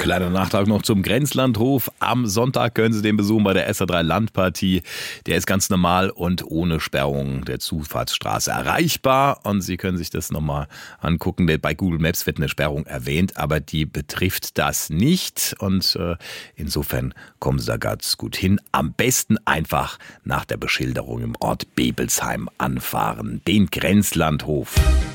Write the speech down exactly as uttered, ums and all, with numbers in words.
Kleiner Nachtrag noch zum Grenzlandhof. Am Sonntag können Sie den besuchen bei der S A drei Landpartie. Der ist ganz normal und ohne Sperrung der Zufahrtsstraße erreichbar. Und Sie können sich das nochmal angucken. Bei Google Maps wird eine Sperrung erwähnt, aber die betrifft das nicht. Und äh, insofern kommen Sie da ganz gut hin. Am besten einfach nach der Beschilderung im Ort Bebelsheim anfahren. Den Grenzlandhof.